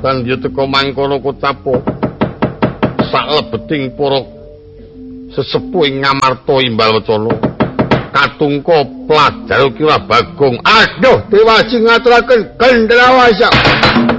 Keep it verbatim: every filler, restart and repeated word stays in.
Dan ya teka mangkono kocapo. Saklebeting para sesepuh ing Ngamarta Imbalwacana. Katungka pelajar kira Bagong. Aduh, Dewa sing ngaturaken Gendrawasa.